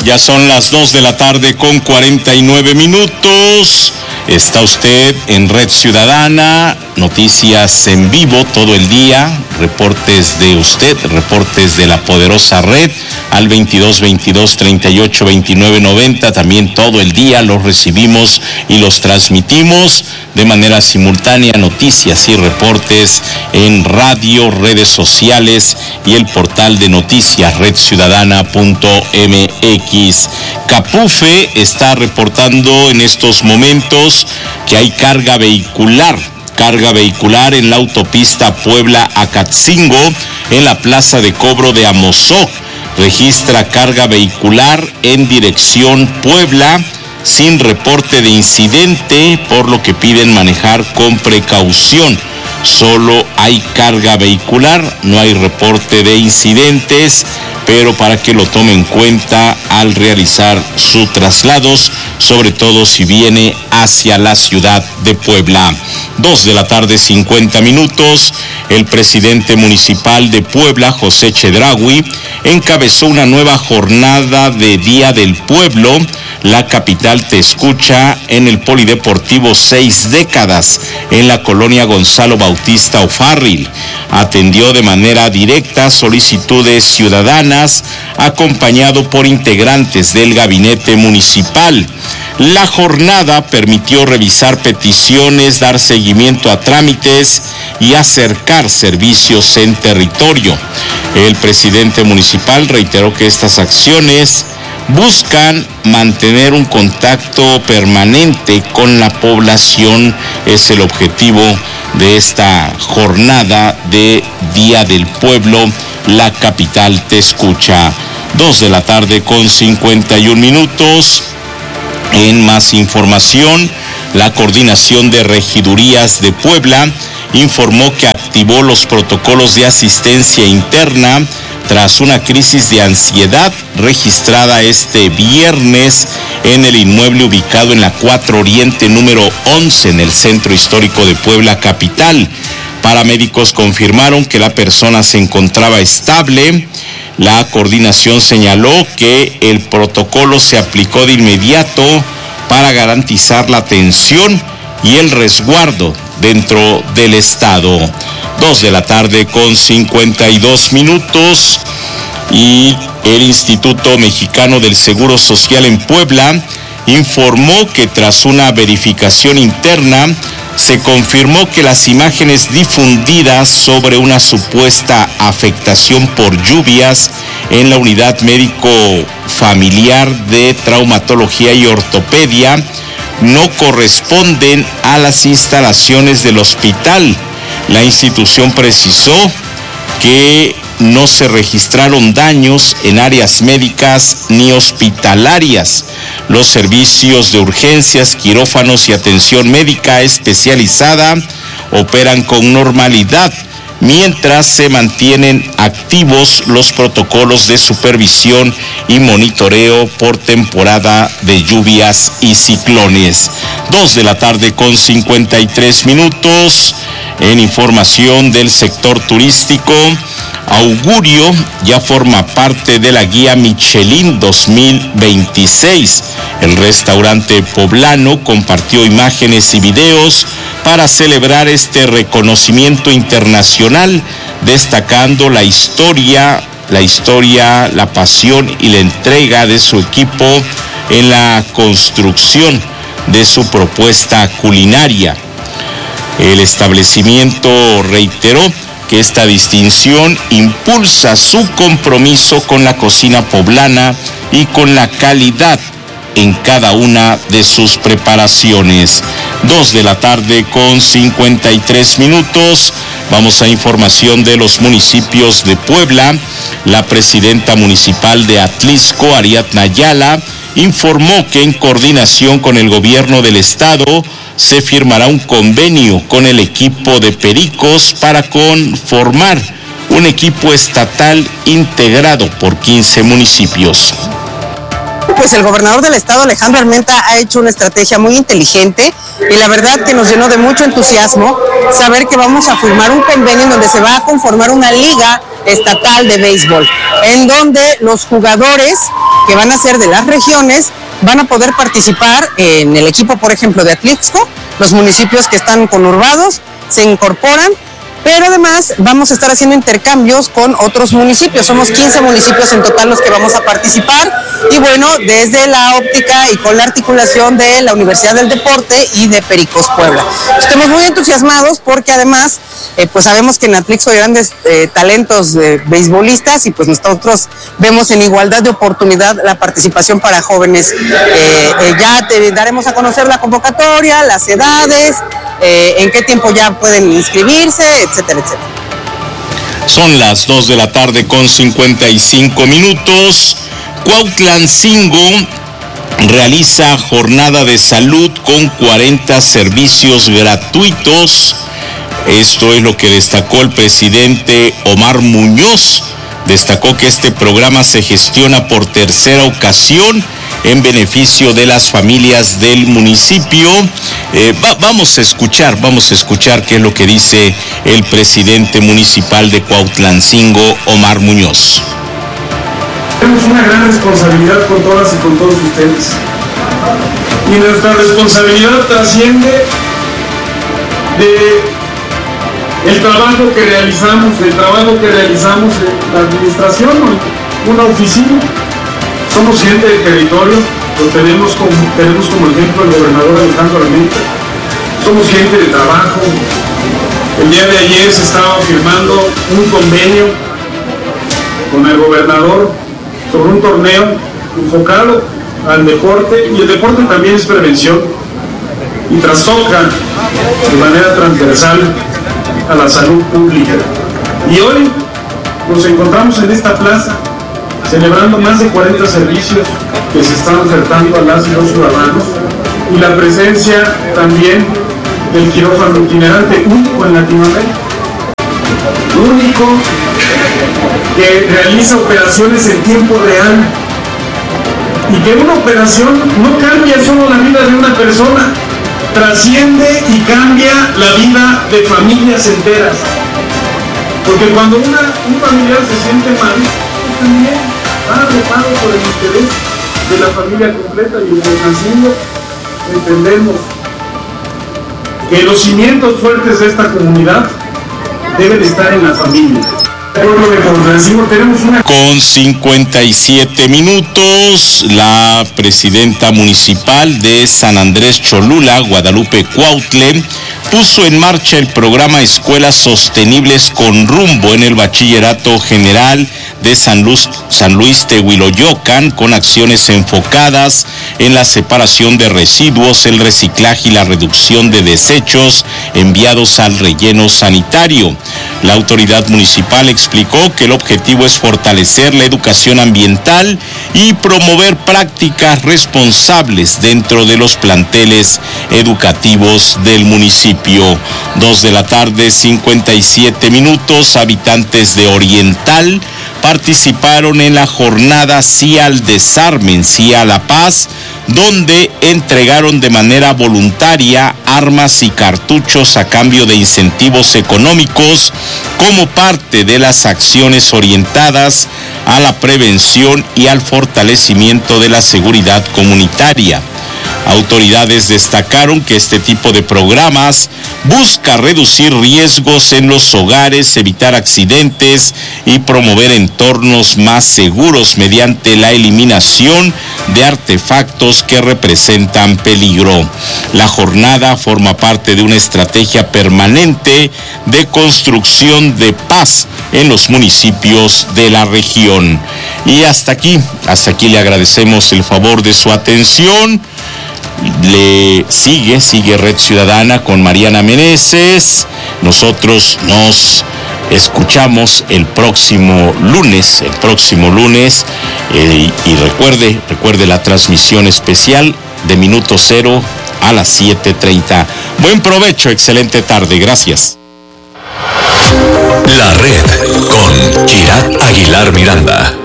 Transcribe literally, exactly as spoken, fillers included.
Ya son las dos de la tarde con cuarenta y nueve minutos. Está usted en Red Ciudadana, noticias en vivo todo el día, reportes de usted, reportes de la poderosa red al veintidós veintidós treinta y ocho veintinueve noventa. También todo el día los recibimos y los transmitimos de manera simultánea, noticias y reportes en radio, redes sociales y el portal de noticias red ciudadana punto m x. Capufe está reportando en estos momentos que hay carga vehicular, carga vehicular en la autopista Puebla-Acatzingo, en la plaza de cobro de Amozoc. Registra carga vehicular en dirección Puebla, sin reporte de incidente, por lo que piden manejar con precaución. Solo hay carga vehicular, no hay reporte de incidentes, pero para que lo tome en cuenta al realizar sus traslados, sobre todo si viene hacia la ciudad de Puebla. Dos de la tarde, cincuenta minutos. El presidente municipal de Puebla, José Chedraui, encabezó una nueva jornada de Día del Pueblo. La capital te escucha en el Polideportivo Seis Décadas, en la colonia Gonzalo Bautista O'Farrill. Atendió de manera directa solicitudes ciudadanas, acompañado por integrantes del gabinete municipal. La jornada permitió revisar peticiones, dar seguimiento a trámites y acercar servicios en territorio. El presidente municipal reiteró que estas acciones buscan mantener un contacto permanente con la población. Es el objetivo de esta jornada de Día del Pueblo. La capital te escucha. Dos de la tarde con cincuenta y un minutos. En más información, la Coordinación de Regidurías de Puebla informó que activó los protocolos de asistencia interna tras una crisis de ansiedad registrada este viernes en el inmueble ubicado en la cuatro Oriente número once en el centro histórico de Puebla capital. Paramédicos confirmaron que la persona se encontraba estable. La coordinación señaló que el protocolo se aplicó de inmediato para garantizar la atención y el resguardo dentro del estado. Dos de la tarde con cincuenta y dos minutos. Y el Instituto Mexicano del Seguro Social en Puebla informó que tras una verificación interna se confirmó que las imágenes difundidas sobre una supuesta afectación por lluvias en la unidad médico familiar de traumatología y ortopedia no corresponden a las instalaciones del hospital. La institución precisó que no se registraron daños en áreas médicas ni hospitalarias. Los servicios de urgencias, quirófanos y atención médica especializada operan con normalidad, mientras se mantienen activos los protocolos de supervisión y monitoreo por temporada de lluvias y ciclones. Dos de la tarde con cincuenta y tres minutos. En información del sector turístico, Augurio ya forma parte de la guía Michelin dos mil veintiséis. El restaurante poblano compartió imágenes y videos para celebrar este reconocimiento internacional, destacando la historia, la historia, la pasión y la entrega de su equipo en la construcción de su propuesta culinaria. El establecimiento reiteró que esta distinción impulsa su compromiso con la cocina poblana y con la calidad en cada una de sus preparaciones. Dos de la tarde con cincuenta y tres minutos. Vamos a información de los municipios de Puebla. La presidenta municipal de Atlixco, Ariadna Ayala, informó que en coordinación con el gobierno del estado se firmará un convenio con el equipo de pericos para conformar un equipo estatal integrado por quince municipios. Pues el gobernador del estado, Alejandro Armenta, ha hecho una estrategia muy inteligente y la verdad que nos llenó de mucho entusiasmo saber que vamos a firmar un convenio en donde se va a conformar una liga estatal de béisbol, en donde los jugadores que van a ser de las regiones, van a poder participar en el equipo, por ejemplo, de Atlixco. Los municipios que están conurbados se incorporan, pero además vamos a estar haciendo intercambios con otros municipios. Somos quince municipios en total los que vamos a participar, y bueno, desde la óptica y con la articulación de la Universidad del Deporte y de Pericos Puebla. Estamos muy entusiasmados porque además eh, pues sabemos que en Atlixco hay grandes eh, talentos eh, beisbolistas, y pues nosotros vemos en igualdad de oportunidad la participación para jóvenes. Eh, eh, ya te daremos a conocer la convocatoria, las edades, eh, en qué tiempo ya pueden inscribirse, etcétera, etcétera. Son las dos de la tarde con cincuenta y cinco minutos. Cuautlancingo realiza jornada de salud con cuarenta servicios gratuitos. Esto es lo que destacó el presidente Omar Muñoz. Destacó que este programa se gestiona por tercera ocasión en beneficio de las familias del municipio. Eh, va, vamos a escuchar, vamos a escuchar qué es lo que dice el presidente municipal de Cuautlancingo, Omar Muñoz. Tenemos una gran responsabilidad con todas y con todos ustedes. Y nuestra responsabilidad trasciende de el trabajo que realizamos, el trabajo que realizamos en la administración o en una oficina. Somos gente de territorio, lo tenemos como, tenemos como ejemplo el gobernador Alejandro Armenta. Somos gente de trabajo. El día de ayer se estaba firmando un convenio con el gobernador sobre un torneo enfocado al deporte, y el deporte también es prevención y trastoca de manera transversal a la salud pública. Y hoy nos encontramos en esta plaza celebrando más de cuarenta servicios que se están ofertando a las y los ciudadanos, y la presencia también del quirófano itinerante, único en Latinoamérica, único que realiza operaciones en tiempo real, y que una operación no cambia solo la vida de una persona, trasciende y cambia la vida de familias enteras. Porque cuando una, un familiar se siente mal, pues también va arropado por el interés de la familia completa. Y en el Cuautlancingo entendemos que los cimientos fuertes de esta comunidad deben estar en la familia. Con cincuenta y siete minutos, la presidenta municipal de San Andrés Cholula, Guadalupe Cuautle, puso en marcha el programa Escuelas Sostenibles con Rumbo en el Bachillerato General de San Luis, San Luis Tehuiloyocan, con acciones enfocadas en la separación de residuos, el reciclaje y la reducción de desechos enviados al relleno sanitario. La autoridad municipal explicó que el objetivo es fortalecer la educación ambiental y promover prácticas responsables dentro de los planteles educativos del municipio. Dos de la tarde, cincuenta y siete minutos, habitantes de Oriental participaron en la jornada Sí al Desarme, Sí a la Paz, donde entregaron de manera voluntaria armas y cartuchos a cambio de incentivos económicos como parte de las acciones orientadas a la prevención y al fortalecimiento de la seguridad comunitaria. Autoridades destacaron que este tipo de programas busca reducir riesgos en los hogares, evitar accidentes y promover entornos más seguros mediante la eliminación de artefactos que representan peligro. La jornada forma parte de una estrategia permanente de construcción de paz en los municipios de la región. Y hasta aquí, hasta aquí le agradecemos el favor de su atención. Le sigue, sigue Red Ciudadana con Mariana Meneses. Nosotros nos escuchamos el próximo lunes, el próximo lunes, eh, y recuerde, recuerde la transmisión especial de Minuto Cero a las siete treinta. Buen provecho, excelente tarde, gracias. La Red con Girat Aguilar Miranda.